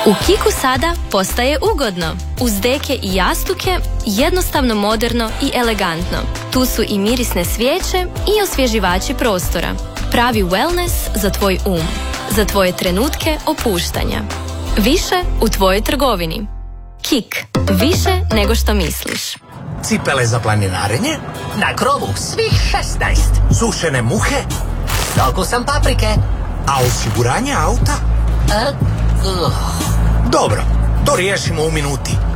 U Kiku sada postaje ugodno. Uz deke i jastuke, jednostavno, moderno i elegantno. Tu su i mirisne svijeće i osvježivači prostora. Pravi wellness za tvoj za tvoje trenutke opuštanja. Više u tvojoj trgovini. Kik. Više nego što misliš. Cipele za planinarenje? Na krovu svih 16. Sušene muhe? S okusom paprike. A osiguranje auta? Dobro, to riješimo u minuti.